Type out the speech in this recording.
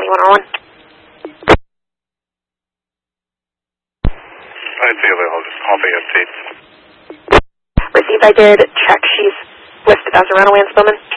9101. I'd say I'll just call the update. Received, I did check. She's listed as a runaway in Spillman.